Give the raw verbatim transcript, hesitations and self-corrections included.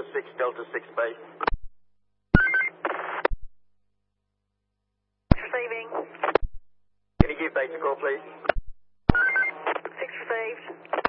six, Delta six base. Receiving. Can you give base a call, please? six received.